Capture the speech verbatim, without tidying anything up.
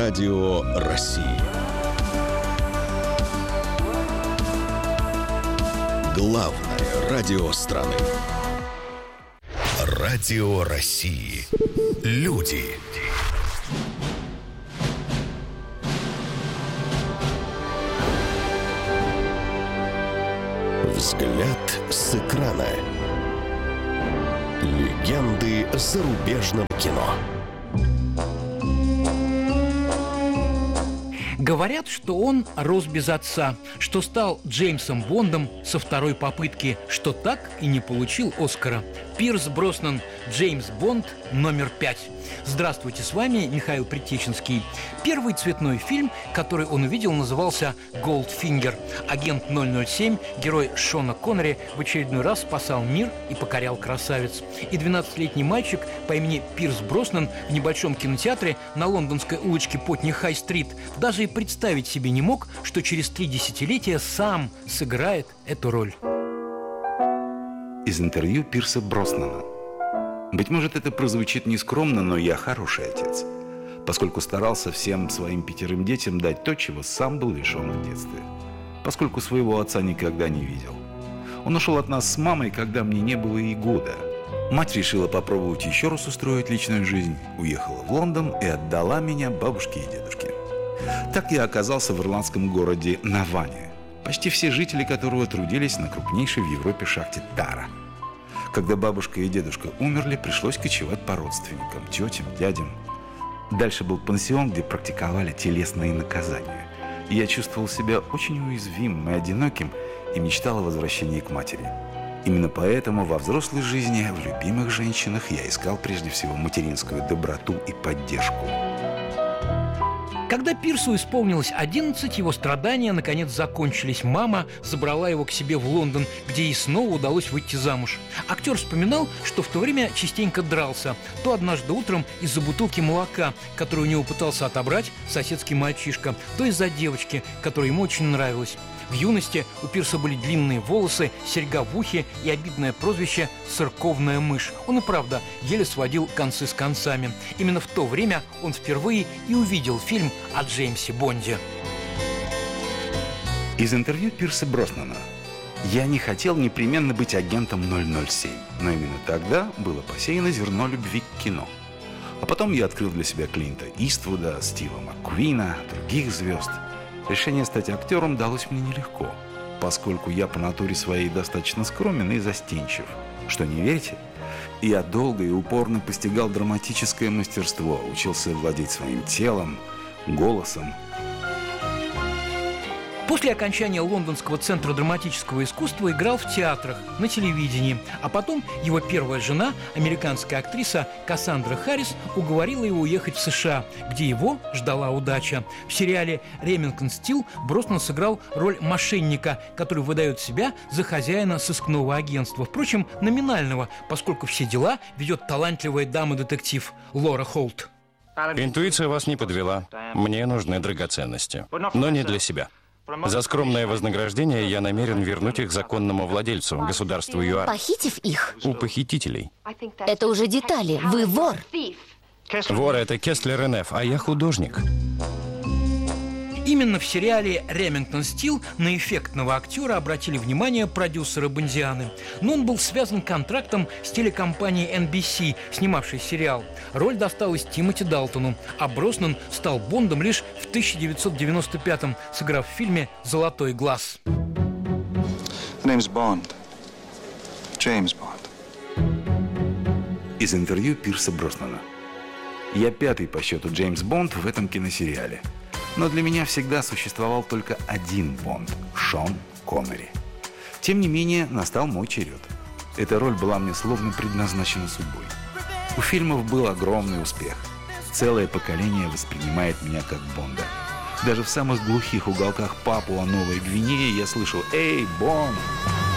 Радио России. Главное радио страны. Радио России. Люди. Взгляд с экрана. Легенды зарубежного кино. Говорят, что он рос без отца, что стал Джеймсом Бондом со второй попытки, что так и не получил Оскара. Пирс Броснан, Джеймс Бонд, номер пять. Здравствуйте, с вами Михаил Притеченский. Первый цветной фильм, который он увидел, назывался «Голдфингер». Агент ноль ноль семь, герой Шона Коннери, в очередной раз спасал мир и покорял красавиц. И двенадцатилетний мальчик по имени Пирс Броснан в небольшом кинотеатре на лондонской улочке Потни-Хай-стрит даже и представить себе не мог, что через три десятилетия сам сыграет эту роль. Из интервью Пирса Броснана. Быть может, это прозвучит нескромно, но я хороший отец, поскольку старался всем своим пятерым детям дать то, чего сам был лишен в детстве, поскольку своего отца никогда не видел. Он ушел от нас с мамой, когда мне не было и года. Мать решила попробовать еще раз устроить личную жизнь, уехала в Лондон и отдала меня бабушке и дедушке. Так я оказался в ирландском городе Наване, почти все жители которого трудились на крупнейшей в Европе шахте Тара. Когда бабушка и дедушка умерли, пришлось кочевать по родственникам, тетям, дядям. Дальше был пансион, где практиковали телесные наказания. И я чувствовал себя очень уязвимым и одиноким и мечтал о возвращении к матери. Именно поэтому во взрослой жизни, в любимых женщинах, я искал прежде всего материнскую доброту и поддержку. Когда Пирсу исполнилось одиннадцать, его страдания наконец закончились. Мама забрала его к себе в Лондон, где ей снова удалось выйти замуж. Актер вспоминал, что в то время частенько дрался. То однажды утром из-за бутылки молока, которую у него пытался отобрать соседский мальчишка, то из-за девочки, которая ему очень нравилась. В юности у Пирса были длинные волосы, серьга в ухе и обидное прозвище «церковная мышь». Он и правда еле сводил концы с концами. Именно в то время он впервые и увидел фильм о Джеймсе Бонде. Из интервью Пирса Броснана. Я не хотел непременно быть агентом ноль ноль семь, но именно тогда было посеяно зерно любви к кино. А потом я открыл для себя Клинта Иствуда, Стива Маккуина, других звезд. Решение стать актером далось мне нелегко, поскольку я по натуре своей достаточно скромен и застенчив. Что, не верите? Я долго и упорно постигал драматическое мастерство, учился владеть своим телом, голосом. После окончания Лондонского центра драматического искусства играл в театрах, на телевидении. А потом его первая жена, американская актриса Кассандра Харрис, уговорила его уехать в США, где его ждала удача. В сериале «Ремингтон Стил» Броснан сыграл роль мошенника, который выдает себя за хозяина сыскного агентства. Впрочем, номинального, поскольку все дела ведет талантливая дама-детектив Лора Холт. Интуиция вас не подвела. Мне нужны драгоценности, но не для себя. За скромное вознаграждение я намерен вернуть их законному владельцу, государству ЮАР. Похитив их? У похитителей. Это уже детали. Вы вор. Вор — это Кестлер эн эф, а я художник. Именно в сериале «Ремингтон Стил» на эффектного актера обратили внимание продюсеры Бондианы. Но он был связан контрактом с телекомпанией эн би си, снимавшей сериал. Роль досталась Тимоти Далтону, а Броснан стал Бондом лишь в тысяча девятьсот девяносто пятом, сыграв в фильме «Золотой глаз». Джеймс Бонд. Из интервью Пирса Броснана. Я пятый по счету Джеймс Бонд в этом киносериале. Но для меня всегда существовал только один Бонд – Шон Коннери. Тем не менее, настал мой черед. Эта роль была мне словно предназначена судьбой. У фильмов был огромный успех. Целое поколение воспринимает меня как Бонда. Даже в самых глухих уголках Папуа-Новой Гвинеи я слышал «Эй, Бонд!».